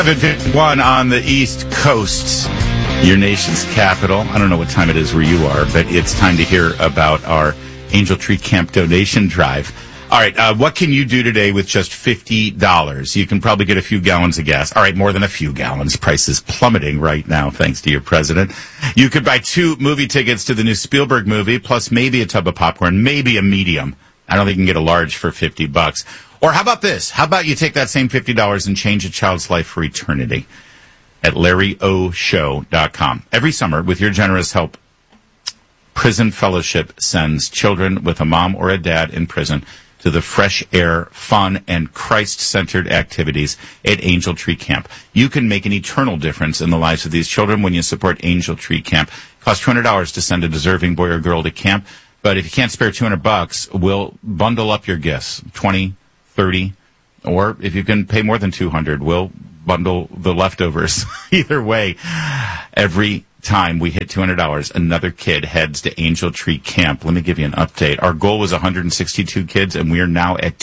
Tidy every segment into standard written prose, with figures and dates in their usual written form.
7:51 on the East Coast, your nation's capital. I don't know what time it is where you are, but it's time to hear about our Angel Tree Camp donation drive. All right, what can you do today with just $50? You can probably get a few gallons of gas. All right, more than a few gallons. Price is plummeting right now, thanks to your president. You could buy 2 movie tickets to the new Spielberg movie, plus maybe a tub of popcorn, maybe a medium. I don't think you can get a large for $50. Or how about this? How about you take that same $50 and change a child's life for eternity at LarryOShow.com. Every summer, with your generous help, Prison Fellowship sends children with a mom or a dad in prison to the fresh air, fun, and Christ-centered activities at Angel Tree Camp. You can make an eternal difference in the lives of these children when you support Angel Tree Camp. It costs $200 to send a deserving boy or girl to camp, but if you can't spare $200, we'll bundle up your gifts, 20, 30, or if you can pay more than $200, we'll bundle the leftovers. Either way, every time we hit $200, another kid heads to Angel Tree Camp. Let me give you an update. Our goal was 162 kids, and we are now at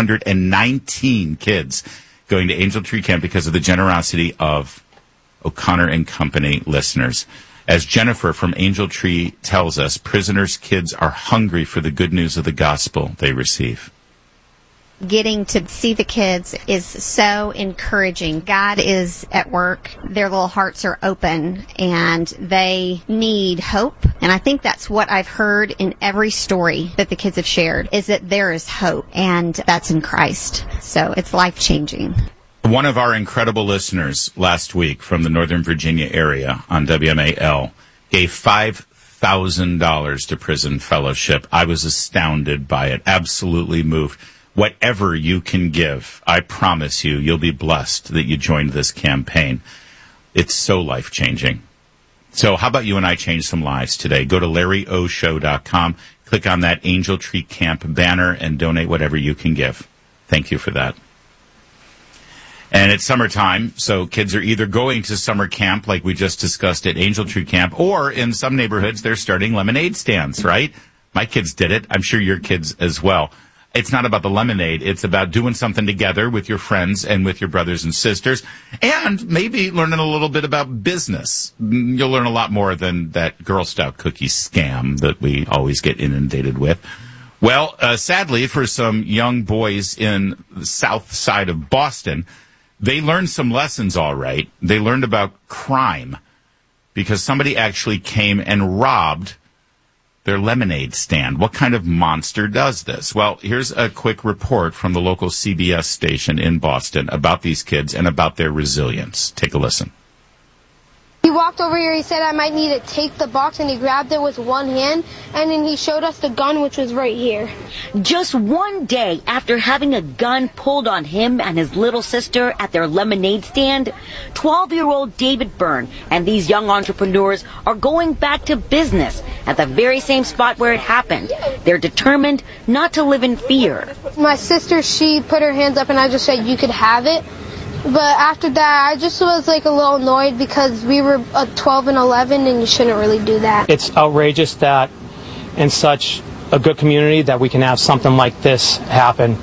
219 kids going to Angel Tree Camp because of the generosity of O'Connor and Company listeners. As Jennifer from Angel Tree tells us, prisoners' kids are hungry for the good news of the gospel they receive. Getting to see the kids is so encouraging. God is at work. Their little hearts are open and they need hope. And I think that's what I've heard in every story that the kids have shared, is that there is hope, and that's in Christ. So it's life-changing. One of our incredible listeners last week from the Northern Virginia area on WMAL gave $5,000 to Prison Fellowship. I was astounded by it, absolutely moved. Whatever you can give, I promise you, you'll be blessed that you joined this campaign. It's so life-changing. So how about you and I change some lives today? Go to LarryOShow.com, click on that Angel Tree Camp banner, and donate whatever you can give. Thank you for that. And it's summertime, so kids are either going to summer camp, like we just discussed at Angel Tree Camp, or in some neighborhoods, they're starting lemonade stands, right? My kids did it. I'm sure your kids as well. It's not about the lemonade. It's about doing something together with your friends and with your brothers and sisters, and maybe learning a little bit about business. You'll learn a lot more than that Girl Scout cookie scam that we always get inundated with. Well, sadly, for some young boys in the south side of Boston, they learned some lessons, all right. They learned about crime because somebody actually came and robbed their lemonade stand. What kind of monster does this? Well, here's a quick report from the local CBS station in Boston about these kids and about their resilience. Take a listen. He walked over here, he said I might need to take the box, and he grabbed it with one hand, and then he showed us the gun, which was right here. Just one day after having a gun pulled on him and his little sister at their lemonade stand, 12-year-old David Byrne and these young entrepreneurs are going back to business at the very same spot where it happened. They're determined not to live in fear. My sister, she put her hands up, and I just said, you could have it. But after that, I just was like a little annoyed because we were 12 and 11, and you shouldn't really do that. It's outrageous that in such a good community that we can have something like this happen.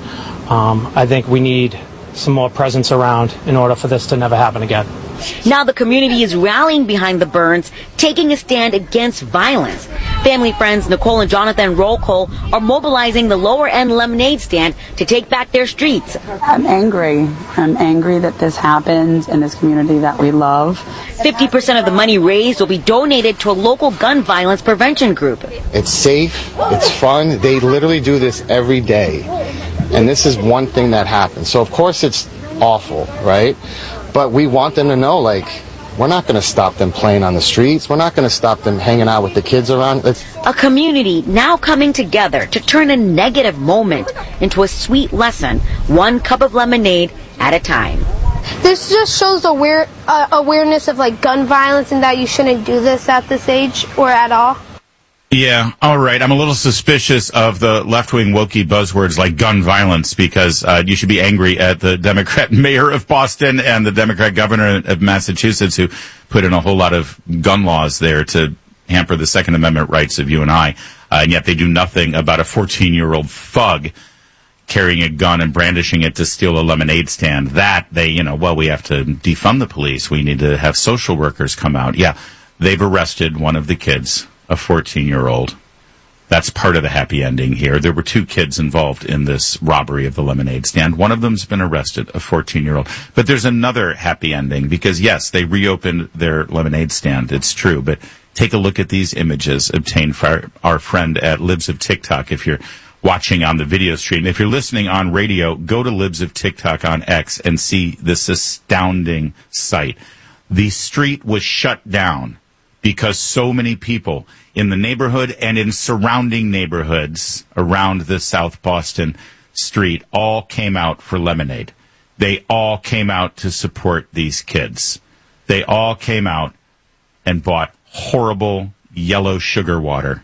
I think we need some more presence around in order for this to never happen again. Now the community is rallying behind the Byrnes, taking a stand against violence. Family friends Nicole and Jonathan Roll Call are mobilizing the lower-end lemonade stand to take back their streets. I'm angry. I'm angry that this happens in this community that we love. 50% of the money raised will be donated to a local gun violence prevention group. It's safe. It's fun. They literally do this every day. And this is one thing that happens. So, of course, it's awful, right? But we want them to know, like, we're not going to stop them playing on the streets. We're not going to stop them hanging out with the kids around. A community now coming together to turn a negative moment into a sweet lesson, one cup of lemonade at a time. This just shows awareness of, like, gun violence and that you shouldn't do this at this age or at all. Yeah, all right. I'm a little suspicious of the left-wing wokey buzzwords like gun violence because you should be angry at the Democrat mayor of Boston and the Democrat governor of Massachusetts who put in a whole lot of gun laws there to hamper the Second Amendment rights of you and I, and yet they do nothing about a 14-year-old thug carrying a gun and brandishing it to steal a lemonade stand. That we have to defund the police. We need to have social workers come out. Yeah, they've arrested one of the kids, a 14-year-old. That's part of the happy ending here. There were 2 kids involved in this robbery of the lemonade stand. One of them's been arrested, a 14-year-old. But there's another happy ending because, yes, they reopened their lemonade stand. It's true. But take a look at these images obtained for our friend at Libs of TikTok. If you're watching on the video stream, if you're listening on radio, go to Libs of TikTok on X and see this astounding sight. The street was shut down because so many people in the neighborhood and in surrounding neighborhoods around the South Boston street all came out for lemonade. They all came out to support these kids. They all came out and bought horrible yellow sugar water.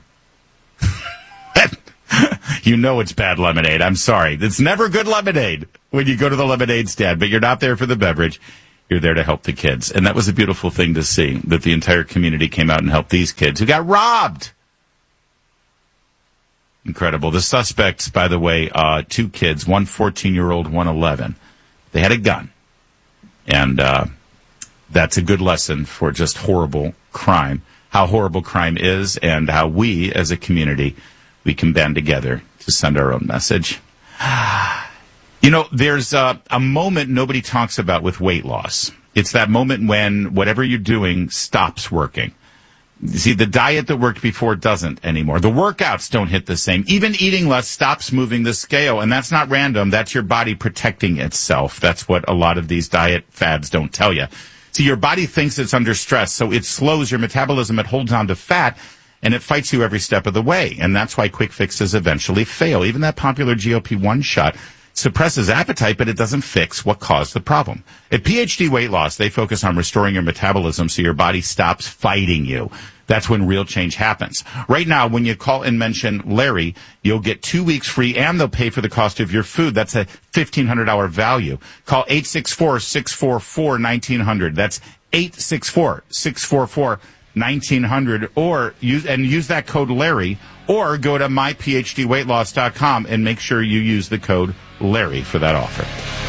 You know it's bad lemonade. I'm sorry. It's never good lemonade when you go to the lemonade stand, but you're not there for the beverage. You're there to help the kids. And that was a beautiful thing to see, that the entire community came out and helped these kids who got robbed. Incredible. The suspects, by the way, 2 kids, one 14-year-old, one 11. They had a gun. And that's a good lesson for just horrible crime, how horrible crime is, and how we, as a community, we can band together to send our own message. There's a moment nobody talks about with weight loss. It's that moment when whatever you're doing stops working. See, the diet that worked before doesn't anymore. The workouts don't hit the same. Even eating less stops moving the scale, and that's not random. That's your body protecting itself. That's what a lot of these diet fads don't tell you. See, your body thinks it's under stress, so it slows your metabolism. It holds on to fat, and it fights you every step of the way. And that's why quick fixes eventually fail. Even that popular GLP-1 shot suppresses appetite, but it doesn't fix what caused the problem. At PhD Weight Loss, they focus on restoring your metabolism so your body stops fighting you. That's when real change happens. Right now, when you call and mention Larry, you'll get 2 weeks free, and they'll pay for the cost of your food. That's a $1,500 value. Call 864-644-1900. That's 864-644-1900, or use that code Larry, or go to myphdweightloss.com and make sure you use the code Larry for that offer.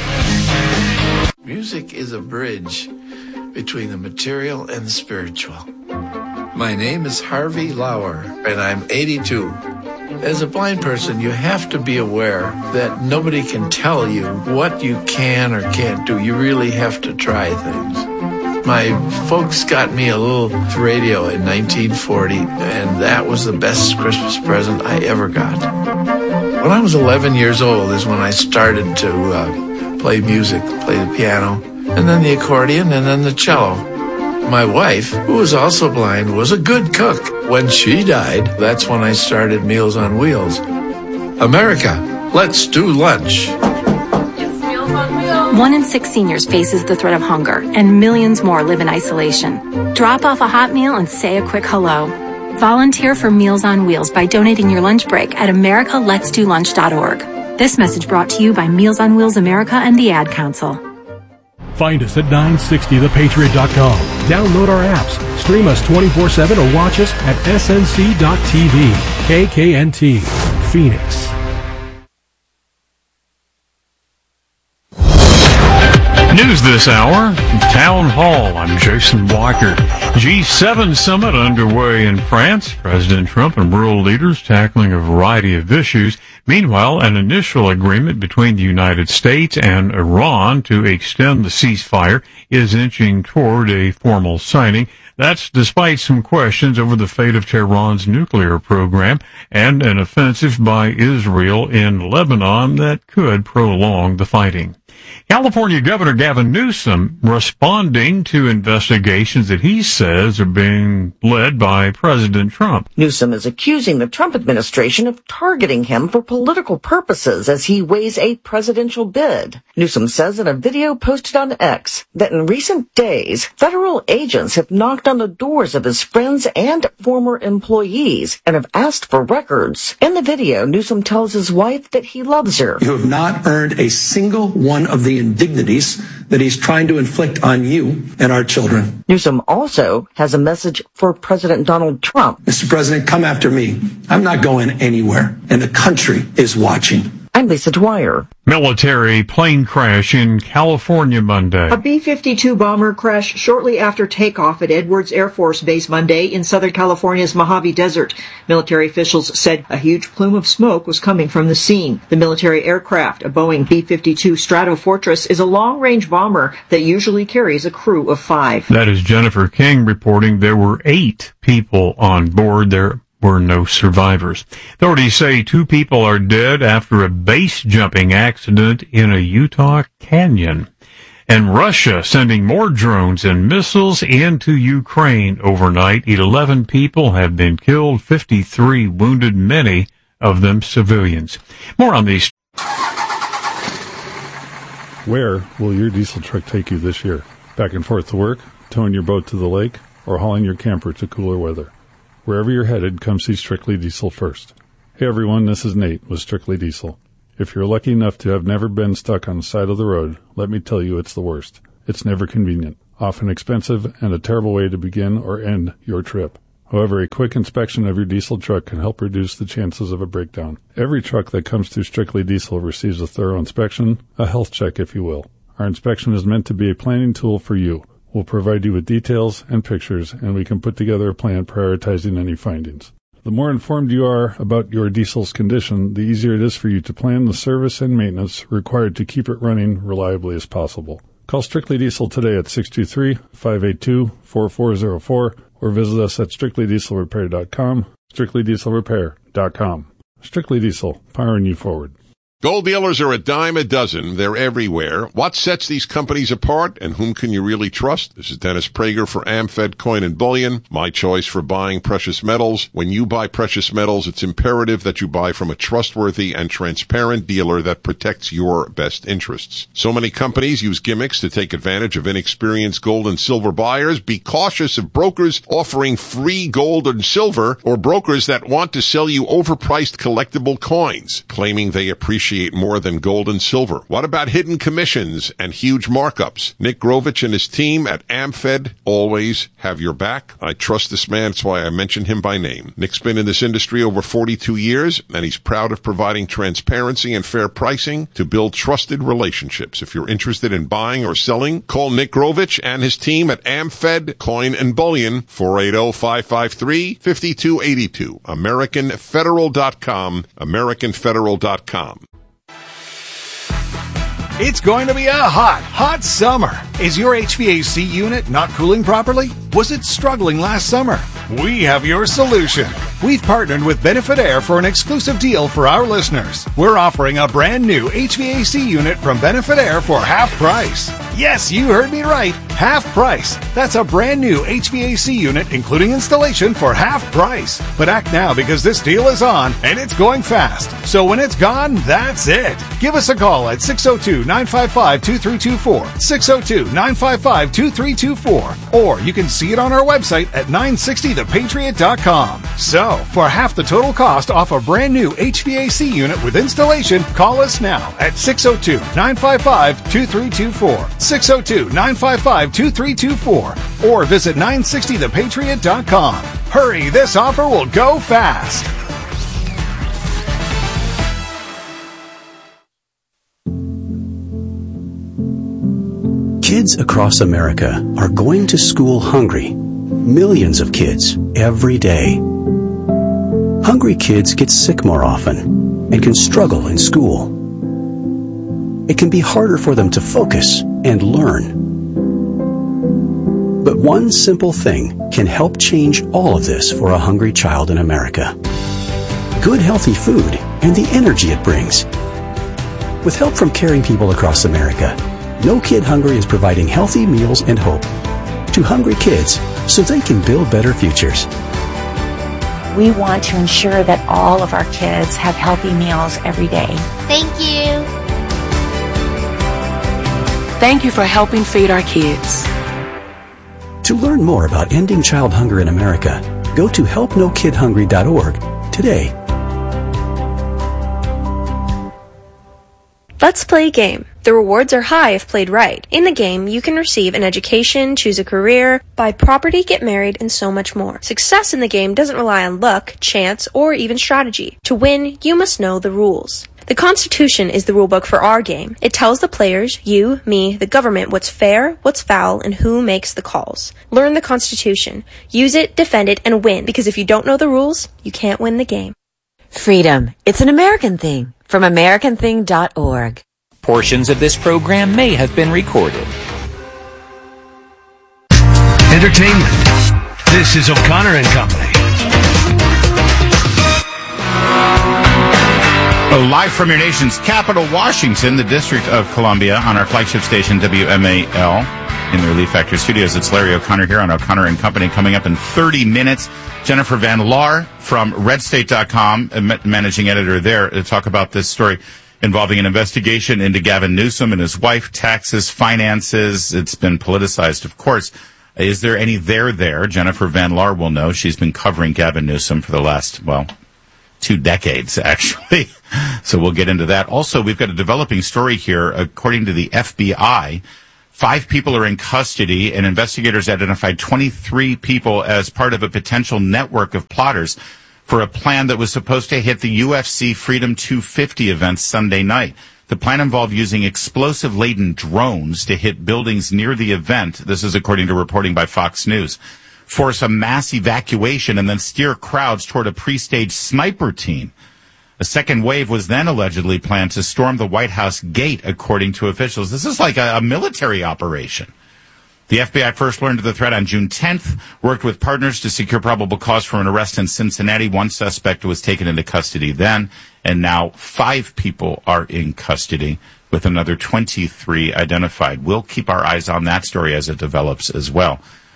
Music is a bridge between the material and the spiritual. My name is Harvey Lauer, and I'm 82. As a blind person, you have to be aware that nobody can tell you what you can or can't do. You really have to try things. My folks got me a little radio in 1940, and that was the best Christmas present I ever got. When I was 11 years old is when I started to play music, play the piano, and then the accordion, and then the cello. My wife, who was also blind, was a good cook. When she died, that's when I started Meals on Wheels. America, let's do lunch. 1 in 6 seniors faces the threat of hunger, and millions more live in isolation. Drop off a hot meal and say a quick hello. Volunteer for Meals on Wheels by donating your lunch break at americaletsdolunch.org. This message brought to you by Meals on Wheels America and the Ad Council. Find us at 960thepatriot.com. Download our apps, stream us 24/7, or watch us at snc.tv. KKNT, Phoenix. News this hour, Town Hall. I'm Jason Walker. G7 summit underway in France. President Trump and world leaders tackling a variety of issues. Meanwhile, an initial agreement between the United States and Iran to extend the ceasefire is inching toward a formal signing. That's despite some questions over the fate of Tehran's nuclear program and an offensive by Israel in Lebanon that could prolong the fighting. California Governor Gavin Newsom responding to investigations that he says are being led by President Trump. Newsom is accusing the Trump administration of targeting him for political purposes as he weighs a presidential bid. Newsom says in a video posted on X that in recent days, federal agents have knocked on the doors of his friends and former employees and have asked for records. In the video, Newsom tells his wife that he loves her. You have not earned a single one of the indignities that he's trying to inflict on you and our children. Newsom also has a message for President Donald Trump. Mr. President, come after me. I'm not going anywhere, and the country is watching. I'm Lisa Dwyer. Military plane crash in California Monday. A B-52 bomber crashed shortly after takeoff at Edwards Air Force Base Monday in Southern California's Mojave Desert. Military officials said a huge plume of smoke was coming from the scene. The military aircraft, a Boeing B-52 Stratofortress, is a long-range bomber that usually carries a crew of 5. That is Jennifer King reporting there were 8 people on board. There were no survivors. Authorities say 2 people are dead after a base jumping accident in a Utah canyon. And Russia sending more drones and missiles into Ukraine overnight. 11 people have been killed, 53 wounded, many of them civilians. More on these. Where will your diesel truck take you this year? Back and forth to work, towing your boat to the lake, or hauling your camper to cooler weather? Wherever you're headed, come see Strictly Diesel first. Hey everyone, this is Nate with Strictly Diesel. If you're lucky enough to have never been stuck on the side of the road, let me tell you it's the worst. It's never convenient, often expensive, and a terrible way to begin or end your trip. However, a quick inspection of your diesel truck can help reduce the chances of a breakdown. Every truck that comes through Strictly Diesel receives a thorough inspection, a health check if you will. Our inspection is meant to be a planning tool for you. We'll provide you with details and pictures, and we can put together a plan prioritizing any findings. The more informed you are about your diesel's condition, the easier it is for you to plan the service and maintenance required to keep it running reliably as possible. Call Strictly Diesel today at 623-582-4404 or visit us at strictlydieselrepair.com, strictlydieselrepair.com. Strictly Diesel, powering you forward. Gold dealers are a dime a dozen. They're everywhere. What sets these companies apart, and whom can you really trust? This is Dennis Prager for AmFed Coin and Bullion, my choice for buying precious metals. When you buy precious metals, it's imperative that you buy from a trustworthy and transparent dealer that protects your best interests. So many companies use gimmicks to take advantage of inexperienced gold and silver buyers. Be cautious of brokers offering free gold and silver, or brokers that want to sell you overpriced collectible coins, claiming they appreciate more than gold and silver. What about hidden commissions and huge markups? Nick Grovich and his team at AmFed always have your back. I trust this man. That's why I mention him by name. Nick's been in this industry over 42 years, and he's proud of providing transparency and fair pricing to build trusted relationships. If you're interested in buying or selling, call Nick Grovich and his team at AmFed Coin and Bullion, 480-553-5282. AmericanFederal.com, AmericanFederal.com. It's going to be a hot summer. Is your HVAC unit not cooling properly? Was it struggling last summer? We have your solution. We've partnered with Benefit Air for an exclusive deal for our listeners. We're offering a brand new HVAC unit from Benefit Air for half price. Yes, you heard me right. Half price. That's a brand new HVAC unit, including installation, for half price. But act now because this deal is on and it's going fast. So when it's gone, that's it. Give us a call at 602-955-2324. 602-955-2324. Or you can see it on our website at 960thepatriot.com. So, for half the total cost off a brand new HVAC unit with installation, call us now at 602-955-2324. 602-955-2324. Or visit 960thepatriot.com. Hurry, this offer will go fast. Kids across America are going to school hungry. Millions of kids every day. Hungry kids get sick more often and can struggle in school. It can be harder for them to focus and learn. But one simple thing can help change all of this for a hungry child in America. Good healthy food and the energy it brings. With help from caring people across America, No Kid Hungry is providing healthy meals and hope to hungry kids so they can build better futures. We want to ensure that all of our kids have healthy meals every day. Thank you. Thank you for helping feed our kids. To learn more about ending child hunger in America, go to helpnokidhungry.org today. Let's play a game. The rewards are high if played right. In the game, you can receive an education, choose a career, buy property, get married, and so much more. Success in the game doesn't rely on luck, chance, or even strategy. To win, you must know the rules. The Constitution is the rulebook for our game. It tells the players, you, me, the government, what's fair, what's foul, and who makes the calls. Learn the Constitution. Use it, defend it, and win, because if you don't know the rules, you can't win the game. Freedom. It's an American thing. From AmericanThing.org. Portions of this program may have been recorded. Entertainment. This is O'Connor and Company. Live from your nation's capital, Washington, the District of Columbia, on our flagship station, WMAL, in the Relief Factor studios. It's Larry O'Connor here on O'Connor and Company. Coming up in 30 minutes, Jennifer Van Laar from RedState.com, managing editor there, to talk about this story involving an investigation into Gavin Newsom and his wife, taxes, finances. It's been politicized, of course. Is there any there? Jennifer Van Laar will know. She's been covering Gavin Newsom for the last, 2 decades, actually. So we'll get into that. Also, we've got a developing story here. According to the FBI, 5 people are in custody, and investigators identified 23 people as part of a potential network of plotters for a plan that was supposed to hit the UFC Freedom 250 event Sunday night. The plan involved using explosive-laden drones to hit buildings near the event. This is according to reporting by Fox News. Force a mass evacuation and then steer crowds toward a pre-staged sniper team. A second wave was then allegedly planned to storm the White House gate, according to officials. This is like a military operation. The FBI first learned of the threat on June 10th, worked with partners to secure probable cause for an arrest in Cincinnati. One suspect was taken into custody then, and now 5 people are in custody, with another 23 identified. We'll keep our eyes on that story as it develops as well.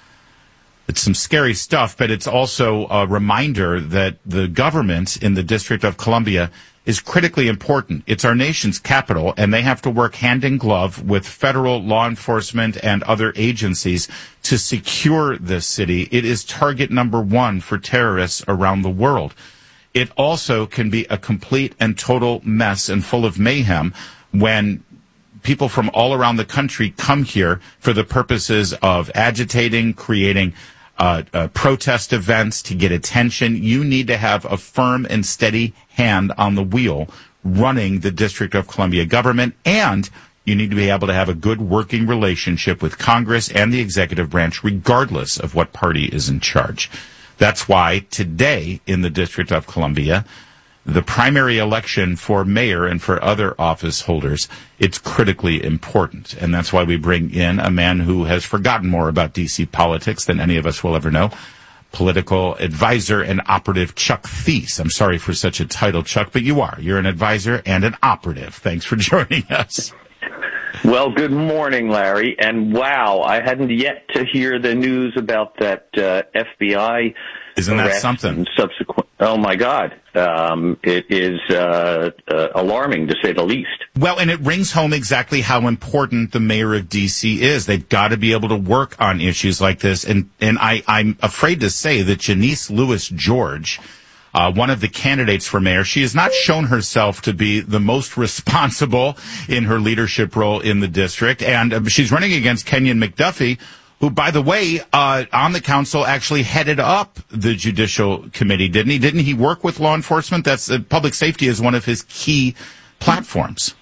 It's some scary stuff, but it's also a reminder that the government in the District of Columbia is critically important. It's our nation's capital, and they have to work hand in glove with federal law enforcement and other agencies to secure this city. It is target number 1 for terrorists around the world. It also can be a complete and total mess and full of mayhem when people from all around the country come here for the purposes of agitating, creating protest events to get attention. You need to have a firm and steady hand on the wheel running the District of Columbia government, and you need to be able to have a good working relationship with Congress and the executive branch, regardless of what party is in charge. That's why today in the District of Columbia, the primary election for mayor and for other office holders, it's critically important. And that's why we bring in a man who has forgotten more about D.C. politics than any of us will ever know, political advisor and operative Chuck Thies. I'm sorry for such a title, Chuck, but you are. You're an advisor and an operative. Thanks for joining us. Well, good morning, Larry. And wow, I hadn't yet to hear the news about that FBI. Isn't that something? Subsequent. Oh my God, it is alarming to say the least. Well, and it rings home exactly how important the mayor of D.C. is. They've got to be able to work on issues like this. And I'm afraid to say that Janice Lewis George, one of the candidates for mayor, she has not shown herself to be the most responsible in her leadership role in the district. And she's running against Kenyon McDuffie, who, by the way, on the council actually headed up the Judicial Committee, didn't he? Didn't he work with law enforcement? That's public safety is one of his key platforms.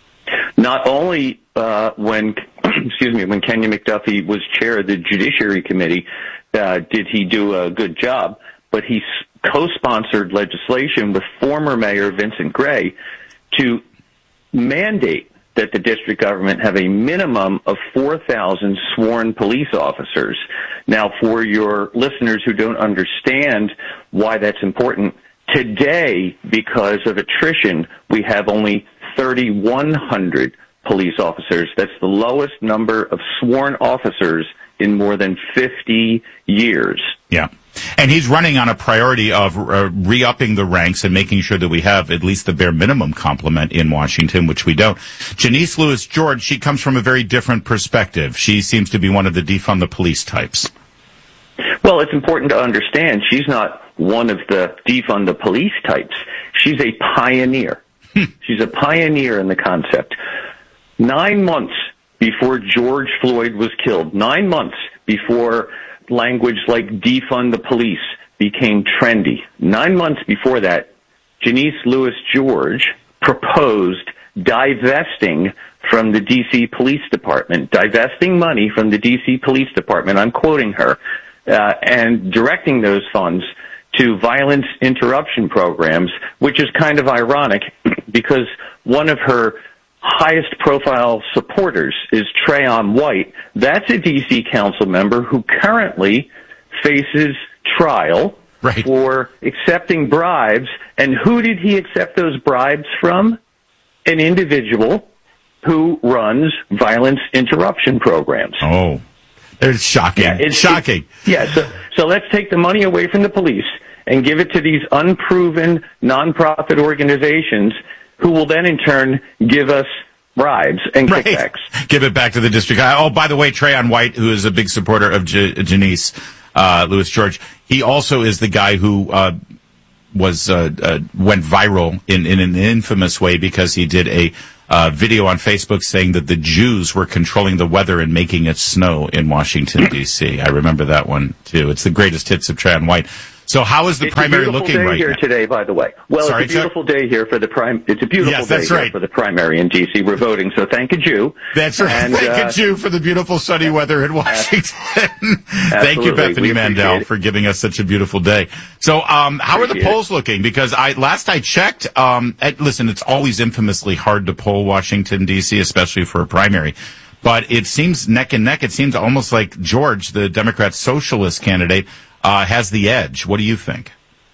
Not only when Kenyon McDuffie was chair of the Judiciary Committee, did he do a good job, but he co-sponsored legislation with former Mayor Vincent Gray to mandate that the district government have a minimum of 4,000 sworn police officers. Now, for your listeners who don't understand why that's important, today, because of attrition, we have only 3,100 police officers. That's the lowest number of sworn officers in more than 50 years. Yeah. And he's running on a priority of re-upping the ranks and making sure that we have at least the bare minimum complement in Washington, which we don't. Janice Lewis George, she comes from a very different perspective. She seems to be one of the defund the police types. Well, it's important to understand she's not one of the defund the police types. She's a pioneer. She's a pioneer in the concept. 9 months before George Floyd was killed, 9 months before language like defund the police became trendy, 9 months before that, Janice Lewis George proposed divesting from the D.C. Police Department, divesting money from the D.C. Police Department, I'm quoting her, and directing those funds to violence interruption programs, which is kind of ironic because one of her highest profile supporters is Trayon White. That's a D.C. council member who currently faces trial for accepting bribes. And who did he accept those bribes from? An individual who runs violence interruption programs. Oh, it's shocking. Yeah, it's shocking. So let's take the money away from the police and give it to these unproven nonprofit organizations who will then in turn give us bribes and kickbacks. Give it back to the district. Oh, by the way, Trayon White, who is a big supporter of Janice Lewis George, he also is the guy who went viral in an infamous way because he did a video on Facebook saying that the Jews were controlling the weather and making it snow in Washington, D.C. I remember that one, too. It's the greatest hits of Trayon White. So how is the primary looking right now? It's a beautiful day here today, by the way. Well, Sorry, it's a beautiful day here for the It's a beautiful day here for the primary in D.C. We're voting, so thank a Jew. That's right. And, thank a Jew for the beautiful sunny weather in Washington. Thank you, Bethany Mandel, for giving us such a beautiful day. So how are the polls looking? Because last I checked, listen, it's always infamously hard to poll Washington, D.C., especially for a primary. But it seems neck and neck. It seems almost like George, the Democrat socialist candidate, has the edge. What do you think?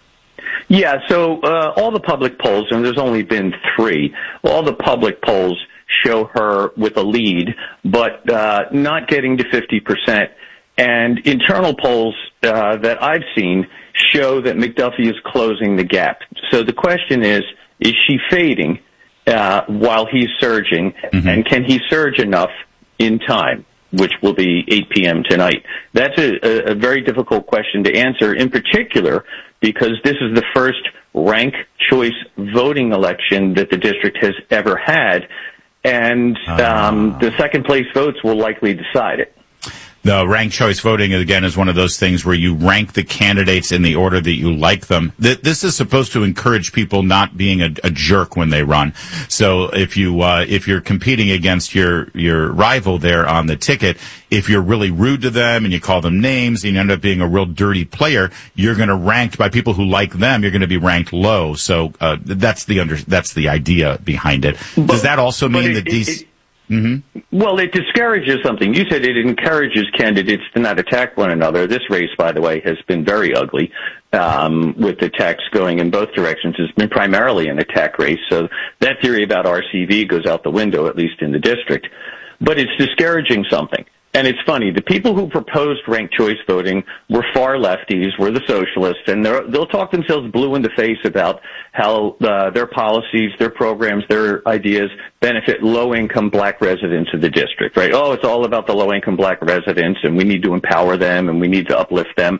Yeah, so all the public polls, and there's only been 3, all the public polls show her with a lead, but not getting to 50%. And internal polls that I've seen show that McDuffie is closing the gap. So the question is she fading while he's surging, and can he surge enough in time, which will be 8 p.m. tonight? That's a very difficult question to answer, in particular because this is the first ranked choice voting election that the district has ever had, and the second place votes will likely decide it. The ranked choice voting, again, is one of those things where you rank the candidates in the order that you like them. This is supposed to encourage people not being a jerk when they run. So if you're competing against your rival there on the ticket, if you're really rude to them and you call them names and you end up being a real dirty player, you're going to ranked by people who like them. You're going to be ranked low. So that's the idea behind it. Does that also mean that these? Well, it discourages something. You said it encourages candidates to not attack one another. This race, by the way, has been very ugly, with attacks going in both directions. It's been primarily an attack race, so that theory about RCV goes out the window, at least in the district. But it's discouraging something. And it's funny, the people who proposed ranked choice voting were far lefties, were the socialists, and they'll talk themselves blue in the face about how their policies, their programs, their ideas benefit low-income black residents of the district, right? Oh, it's all about the low-income black residents, and we need to empower them, and we need to uplift them.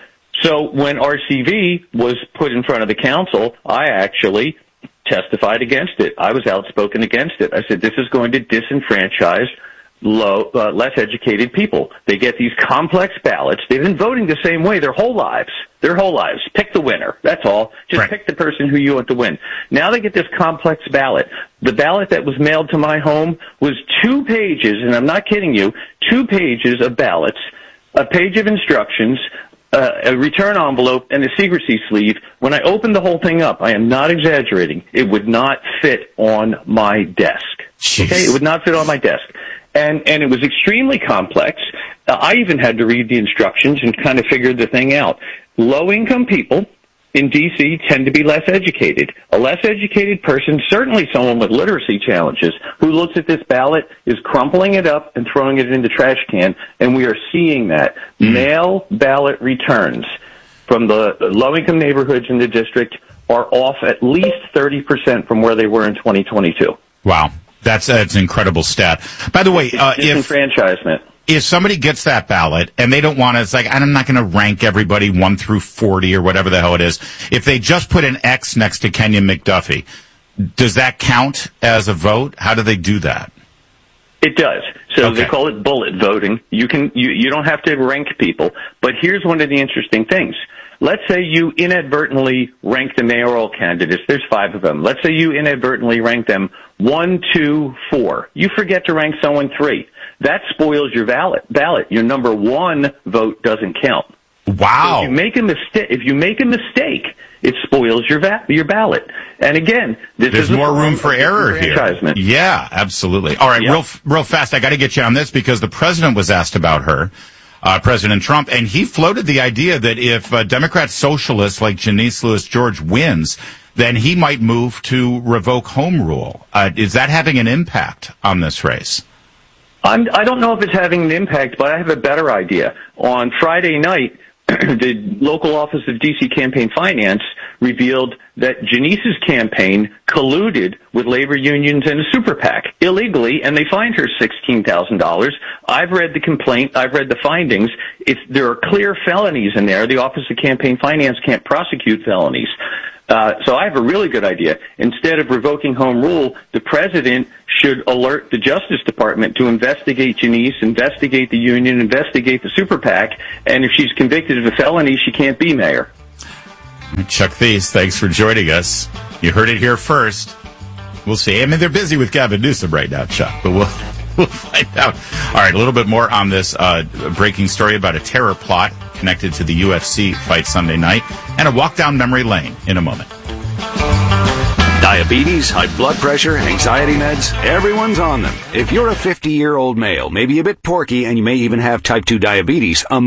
So when RCV was put in front of the council, I actually testified against it. I was outspoken against it. I said, this is going to disenfranchise less educated people. They get these complex ballots. They've been voting the same way their whole lives. Pick the winner. That's all. Just pick the person who you want to win. Now they get this complex ballot. The ballot that was mailed to my home was 2 pages, and I'm not kidding you, 2 pages of ballots, a page of instructions, a return envelope, and a secrecy sleeve. When I opened the whole thing up, I am not exaggerating, it would not fit on my desk. Jeez. Okay? It would not fit on my desk. And it was extremely complex. I even had to read the instructions and kind of figure the thing out. Low-income people in D.C. tend to be less educated. A less educated person, certainly someone with literacy challenges, who looks at this ballot, is crumpling it up and throwing it in the trash can, and we are seeing that. Mail ballot returns from the low-income neighborhoods in the district are off at least 30% from where they were in 2022. Wow. That's an incredible stat. By the way, disenfranchisement. If somebody gets that ballot and they don't want to, it's like, I'm not going to rank everybody 1 through 40 or whatever the hell it is. If they just put an X next to Kenya McDuffie, does that count as a vote? How do they do that? It does. So they call it bullet voting. You don't have to rank people. But here's one of the interesting things. let's say you inadvertently rank the mayoral candidates. There's 5 of them. Let's say you inadvertently rank them 1, 2, 4. You forget to rank someone 3. That spoils your ballot. Your number 1 vote doesn't count. Wow. So if you make a mistake, it spoils your ballot. And again, there's more room for error here. Yeah, absolutely. All right, real fast, I got to get you on this because the president was asked about her, President Trump, and he floated the idea that if Democrat socialists like Janice Lewis-George wins, then he might move to revoke home rule. Is that having an impact on this race? I don't know if it's having an impact, but I have a better idea. On Friday night, the local office of D.C. Campaign Finance revealed that Janice's campaign colluded with labor unions and a super PAC illegally, and they fined her $16,000. I've read the complaint. I've read the findings. There are clear felonies in there. The Office of Campaign Finance can't prosecute felonies. So I have a really good idea. Instead of revoking home rule, the president should alert the Justice Department to investigate Janice, investigate the union, investigate the super PAC, and if she's convicted of a felony, she can't be mayor. Chuck Thies, thanks for joining us. You heard it here first. We'll see. I mean, they're busy with Gavin Newsom right now, Chuck, but we'll find out. All right, a little bit more on this breaking story about a terror plot connected to the UFC fight Sunday night, and a walk down memory lane in a moment. Diabetes, high blood pressure, anxiety meds, everyone's on them. If you're a 50-year-old male, maybe a bit porky, and you may even have type 2 diabetes,